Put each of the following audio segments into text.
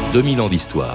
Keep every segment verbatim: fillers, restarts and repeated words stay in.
deux mille ans d'histoire.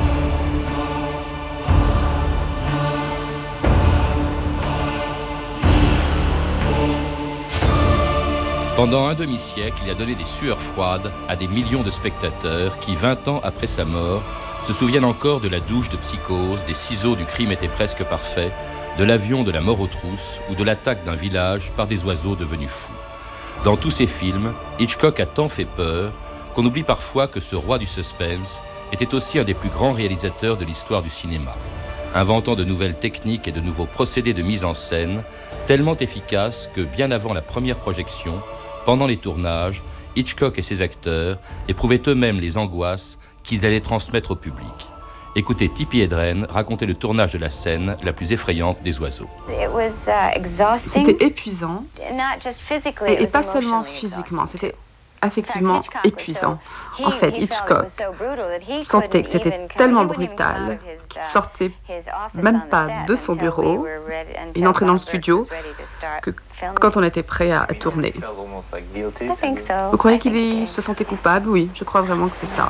Pendant un demi-siècle, il a donné des sueurs froides à des millions de spectateurs qui, vingt ans après sa mort, se souviennent encore de la douche de Psychose, des ciseaux du crime était presque parfait, de l'avion de la mort aux trousses ou de l'attaque d'un village par des oiseaux devenus fous. Dans tous ces films, Hitchcock a tant fait peur qu'on oublie parfois que ce roi du suspense était aussi un des plus grands réalisateurs de l'histoire du cinéma, inventant de nouvelles techniques et de nouveaux procédés de mise en scène, tellement efficaces que bien avant la première projection, pendant les tournages, Hitchcock et ses acteurs éprouvaient eux-mêmes les angoisses qu'ils allaient transmettre au public. Écoutez Tippi Hedren raconter le tournage de la scène la plus effrayante des oiseaux. C'était épuisant, et, et pas seulement physiquement, c'était affectivement épuisant. En fait, Hitchcock sentait que c'était tellement brutal qu'il ne sortait même pas de son bureau, il entrait dans le studio, que quand on était prêt à, à tourner. Vous croyez qu'il se sentait coupable? Oui, je crois vraiment que c'est ça.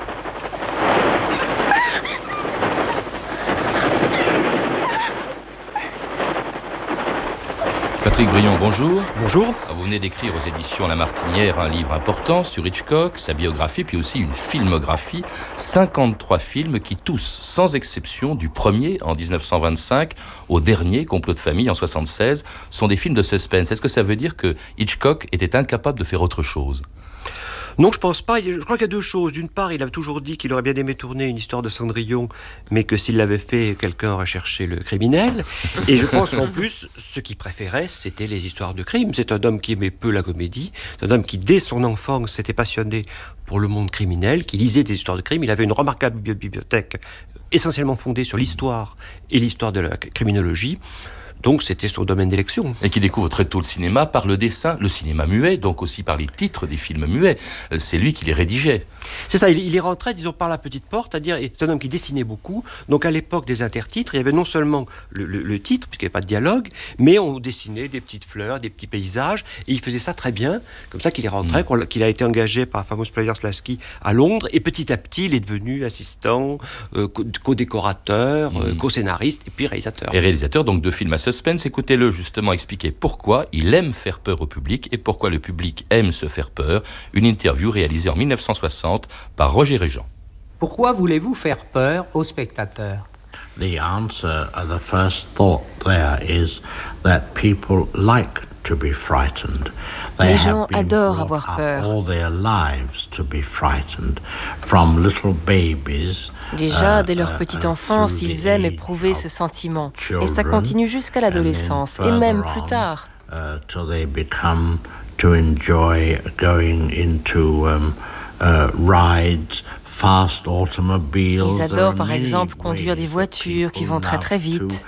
Patrick Brion, bonjour. Bonjour. Vous venez d'écrire aux éditions La Martinière un livre important sur Hitchcock, sa biographie, puis aussi une filmographie. cinquante-trois films qui tous, sans exception, du premier en dix-neuf cent vingt-cinq au dernier, Complot de famille en soixante-seize, sont des films de suspense. Est-ce que ça veut dire que Hitchcock était incapable de faire autre chose ? Non, je pense pas. Je crois qu'il y a deux choses. D'une part, il a toujours dit qu'il aurait bien aimé tourner une histoire de Cendrillon, mais que s'il l'avait fait, quelqu'un aurait cherché le criminel. Et je pense qu'en plus, ce qu'il préférait, c'était les histoires de crime. C'est un homme qui aimait peu la comédie. C'est un homme qui, dès son enfance, s'était passionné pour le monde criminel, qui lisait des histoires de crime. Il avait une remarquable bibliothèque, essentiellement fondée sur l'histoire et l'histoire de la criminologie. Donc c'était son domaine d'élection. Et qui découvre très tôt le cinéma par le dessin, le cinéma muet, donc aussi par les titres des films muets. C'est lui qui les rédigeait. C'est ça, il, il est rentré, disons, par la petite porte, c'est-à-dire c'est un homme qui dessinait beaucoup. Donc à l'époque des intertitres, il y avait non seulement le, le, le titre, puisqu'il n'y avait pas de dialogue, mais on dessinait des petites fleurs, des petits paysages, et il faisait ça très bien. Comme ça qu'il est rentré, mmh. qu'il a été engagé par Famous Players Lasky à Londres, et petit à petit, il est devenu assistant, euh, co-décorateur, mmh. euh, co-scénariste, et puis réalisateur. Et réalisateur donc de films à suspense, écoutez-le justement expliquer pourquoi il aime faire peur au public et pourquoi le public aime se faire peur. Une interview réalisée en dix-neuf cent soixante par Roger Régent. Pourquoi voulez-vous faire peur aux spectateurs? The answer, the first thought there is that people like to be frightened. Les gens adorent avoir peur. All their lives to be frightened, from little babies. Déjà, dès leur petite enfance, ils aiment éprouver ce sentiment. Et ça continue jusqu'à l'adolescence, et même plus tard. Uh, till they become to enjoy going into um, uh, rides, fast automobiles. Ils adorent par exemple conduire des voitures qui vont très très vite.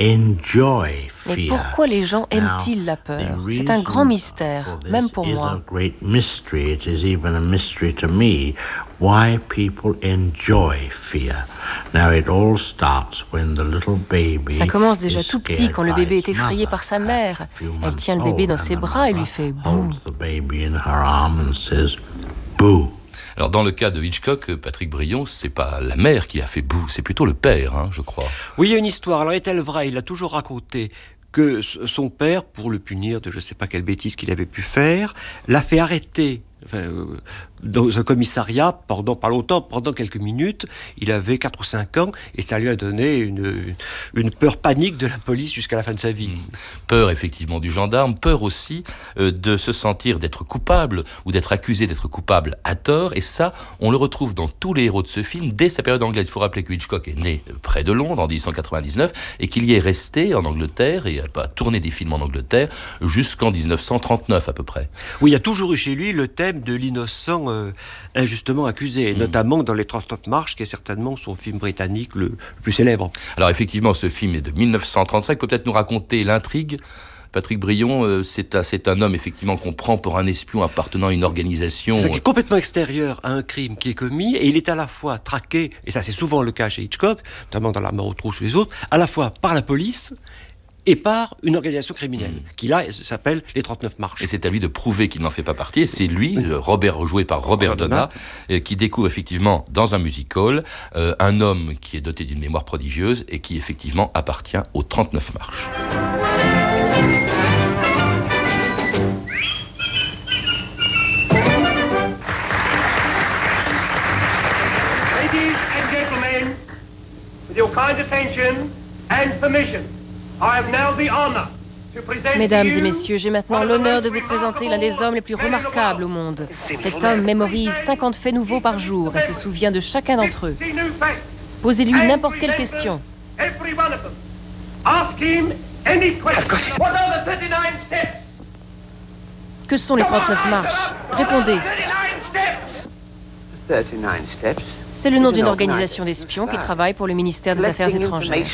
Enjoy fear. Mais pourquoi les gens aiment-ils la peur? C'est un grand mystère, même pour moi. Great mystery. It is even a mystery to me why people enjoy fear. Now it all starts when the little baby. Ça commence déjà tout petit quand le bébé est effrayé par sa mère. Elle tient le bébé dans ses bras et lui fait bouh. Alors dans le cas de Hitchcock, Patrick Brion, c'est pas la mère qui a fait boue, c'est plutôt le père, hein, je crois. Oui, il y a une histoire. Alors est-elle vraie? Il a toujours raconté que son père, pour le punir de je ne sais pas quelle bêtise qu'il avait pu faire, l'a fait arrêter. Enfin, euh, dans un commissariat pendant pas longtemps, pendant quelques minutes. Il avait quatre ou cinq ans et ça lui a donné une, une peur panique de la police jusqu'à la fin de sa vie. Mmh. Peur effectivement du gendarme, peur aussi euh, de se sentir d'être coupable ou d'être accusé d'être coupable à tort, et ça on le retrouve dans tous les héros de ce film dès sa période anglaise. Il faut rappeler que Hitchcock est né près de Londres en dix-huit cent quatre-vingt-dix-neuf et qu'il y est resté en Angleterre et a tourné des films en Angleterre jusqu'en dix-neuf cent trente-neuf à peu près. Oui, il y a toujours eu chez lui le thème de l'innocent euh, injustement accusé, et mmh. notamment dans Les Trente of March, qui est certainement son film britannique le, le plus célèbre. Alors effectivement, ce film est de dix-neuf cent trente-cinq. Peut-être nous raconter l'intrigue. Patrick Brion, euh, c'est, un, c'est un homme effectivement qu'on prend pour un espion appartenant à une organisation. C'est qui est complètement extérieur à un crime qui est commis, et il est à la fois traqué, et ça c'est souvent le cas chez Hitchcock, notamment dans La mort aux trousses ou les autres, à la fois par la police et par une organisation criminelle, mmh. qui là s'appelle les trente-neuf marches. Et c'est à lui de prouver qu'il n'en fait pas partie, et c'est lui, oui. Robert, joué par Robert Donat, euh, qui découvre effectivement dans un music hall euh, un homme qui est doté d'une mémoire prodigieuse et qui effectivement appartient aux trente-neuf marches. Ladies and gentlemen, with your kind attention and permission, I have now the honor to present Mesdames you et messieurs, j'ai maintenant l'honneur de vous présenter l'un des hommes les plus remarquables au monde. Cet homme mémorise cinquante faits nouveaux par jour et se souvient de chacun d'entre eux. Posez-lui n'importe quelle question. every one of them. Ask him any question. What are the thirty-nine steps? Que sont les trente-neuf marches? Répondez. thirty-nine steps. C'est le nom d'une organisation d'espions qui travaille pour le ministère des Affaires étrangères.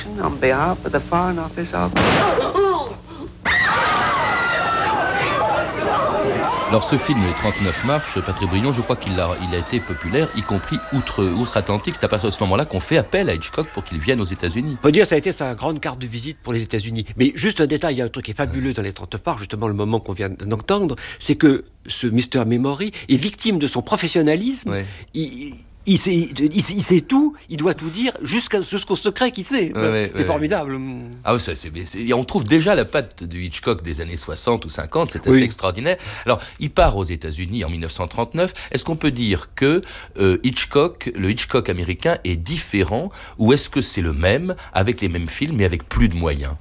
Alors ce film, Les trente-neuf marches, Patrick Brion, je crois qu'il a, il a été populaire, y compris outre, outre-Atlantique. C'est à partir de ce moment-là qu'on fait appel à Hitchcock pour qu'il vienne aux États-Unis. On peut dire que ça a été sa grande carte de visite pour les États-Unis. Mais juste un détail, il y a un truc qui est fabuleux dans Les trente-neuf marches, justement le moment qu'on vient d'entendre, c'est que ce mister Memory est victime de son professionnalisme. Ouais. Il, Il sait, il, il sait tout, il doit tout dire, jusqu'à, jusqu'au secret qu'il sait. Ouais, ouais, c'est ouais, formidable. Ah oui, ça, c'est, c'est, on trouve déjà la patte du Hitchcock des années soixante ou cinquante, c'est assez oui. extraordinaire. Alors, il part aux États-Unis en dix-neuf cent trente-neuf. Est-ce qu'on peut dire que euh, Hitchcock, le Hitchcock américain est différent, ou est-ce que c'est le même, avec les mêmes films, mais avec plus de moyens?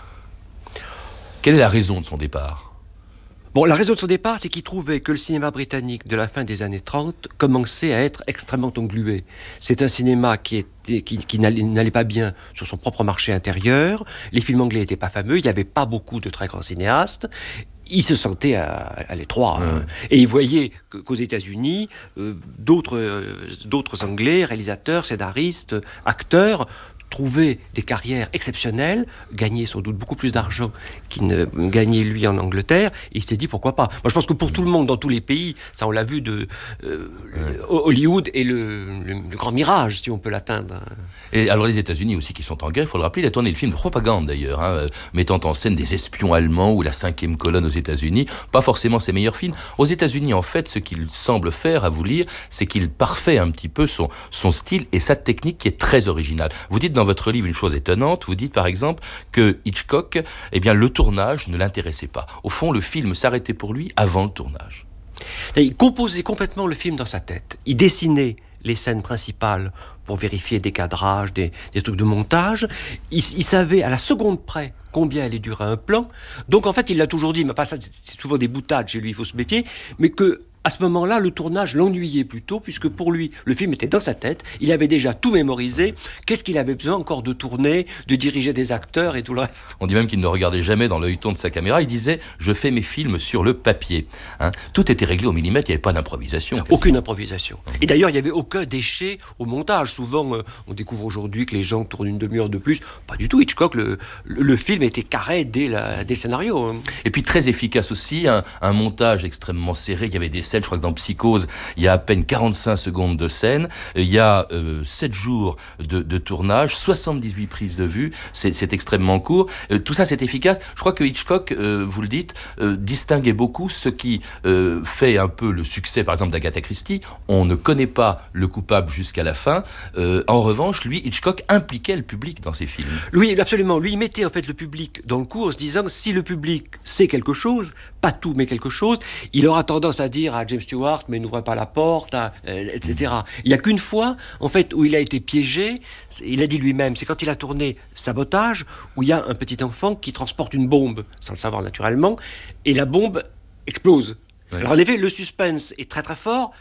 Quelle est la raison de son départ? Bon, la raison de son départ, c'est qu'il trouvait que le cinéma britannique de la fin des années trente commençait à être extrêmement englué. C'est un cinéma qui, était, qui, qui n'allait, n'allait pas bien sur son propre marché intérieur. Les films anglais n'étaient pas fameux, il n'y avait pas beaucoup de très grands cinéastes. Il se sentait à, à l'étroit. Ouais. Hein. Et il voyait qu'aux États-Unis, euh, d'autres, euh, d'autres Anglais, réalisateurs, scénaristes, acteurs, trouver des carrières exceptionnelles, gagner sans doute beaucoup plus d'argent qu'il ne gagnait lui en Angleterre, et il s'est dit pourquoi pas. Moi je pense que pour tout le monde, dans tous les pays, ça on l'a vu, de euh, ouais. Hollywood est le, le, le grand mirage, si on peut l'atteindre. Et alors les États-Unis aussi qui sont en guerre, il faut le rappeler, il a tourné le film de propagande d'ailleurs, hein, mettant en scène des espions allemands ou la cinquième colonne aux États-Unis, pas forcément ses meilleurs films. Aux États-Unis en fait, ce qu'il semble faire, à vous lire, c'est qu'il parfait un petit peu son, son style et sa technique qui est très originale. Vous dites dans votre livre une chose étonnante, vous dites par exemple que Hitchcock, eh bien le tournage ne l'intéressait pas. Au fond, le film s'arrêtait pour lui avant le tournage. Il composait complètement le film dans sa tête. Il dessinait les scènes principales pour vérifier des cadrages, des, des trucs de montage. Il, il savait à la seconde près combien allait durer un plan. Donc en fait, il l'a toujours dit, mais pas ça, c'est souvent des boutades chez lui, il faut se méfier, mais que à ce moment-là, le tournage l'ennuyait plutôt, puisque pour lui, le film était dans sa tête, il avait déjà tout mémorisé. Qu'est-ce qu'il avait besoin encore de tourner, de diriger des acteurs et tout le reste? On dit même qu'il ne regardait jamais dans l'œilleton de sa caméra, il disait « je fais mes films sur le papier hein ». Tout était réglé au millimètre, il n'y avait pas d'improvisation. Quasiment. Aucune improvisation. Et d'ailleurs, il n'y avait aucun déchet au montage. Souvent, euh, on découvre aujourd'hui que les gens tournent une demi-heure de plus. Pas du tout, Hitchcock, le, le, le film était carré dès, la, dès le scénario. Hein. Et puis très efficace aussi, un, un montage extrêmement serré, il y avait des scènes, je crois que dans Psychose, il y a à peine quarante-cinq secondes de scène, il y a euh, sept jours de, de tournage, soixante-dix-huit prises de vue, c'est, c'est extrêmement court. Euh, tout ça, c'est efficace. Je crois que Hitchcock, euh, vous le dites, euh, distinguait beaucoup ce qui euh, fait un peu le succès, par exemple, d'Agatha Christie. On ne connaît pas le coupable jusqu'à la fin. Euh, en revanche, lui, Hitchcock impliquait le public dans ses films. Oui, absolument. Lui, il mettait en fait le public dans le coup en se disant, si le public sait quelque chose, pas tout, mais quelque chose, il aura tendance à dire à James Stewart, mais n'ouvrez pas la porte, à, euh, et cetera. Il n'y a qu'une fois, en fait, où il a été piégé, il a dit lui-même, c'est quand il a tourné Sabotage, où il y a un petit enfant qui transporte une bombe, sans le savoir naturellement, et la bombe explose. Ouais. Alors en effet, le suspense est très très fort,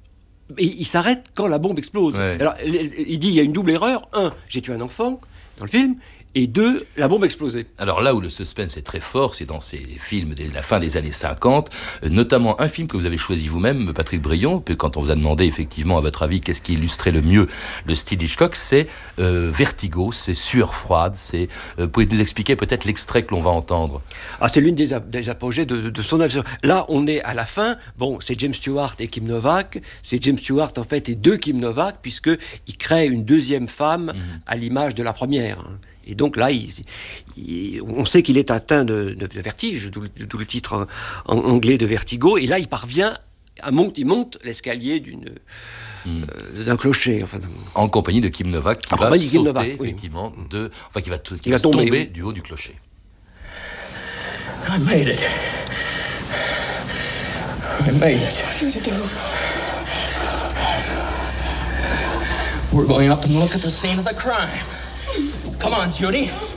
et il s'arrête quand la bombe explose. Ouais. Alors il dit, il y a une double erreur. Un, j'ai tué un enfant dans le film, et deux, la bombe explosée. Alors là où le suspense est très fort, c'est dans ces films de la fin des années cinquante, notamment un film que vous avez choisi vous-même, Patrick Brion, quand on vous a demandé effectivement à votre avis qu'est-ce qui illustrait le mieux le style Hitchcock, c'est euh, Vertigo, c'est Sueur froide, c'est... Euh, pouvez-vous nous expliquer peut-être l'extrait que l'on va entendre? Ah, c'est l'une des, ap- des apogées de, de son œuvre. Là, on est à la fin, bon, c'est James Stewart et Kim Novak, c'est James Stewart en fait et deux Kim Novak, puisqu'il crée une deuxième femme mmh. à l'image de la première. Et donc là, il, il, on sait qu'il est atteint de, de, de vertige, d'où, d'où le titre en, en anglais de Vertigo. Et là, il parvient à monter, il monte l'escalier d'une, mm. euh, d'un clocher. Enfin, en compagnie de Kim Novak, qui va sauter, Novak, effectivement, oui. de, enfin, qui va, qui il va va tomber, tomber oui. du haut du clocher. I made it. I made it. What did you do? We're going up and look at the scene of the crime. Come on, Judy.